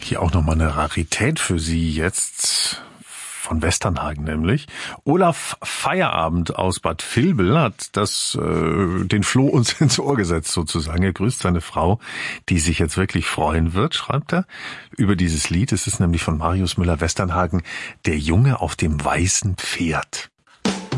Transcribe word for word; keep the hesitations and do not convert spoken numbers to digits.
hier auch nochmal eine Rarität für Sie jetzt von Westernhagen nämlich. Olaf Feierabend aus Bad Vilbel hat das äh, den Floh uns ins Ohr gesetzt sozusagen. Er grüßt seine Frau, die sich jetzt wirklich freuen wird, schreibt er, über dieses Lied. Es ist nämlich von Marius Müller-Westernhagen, Der Junge auf dem weißen Pferd.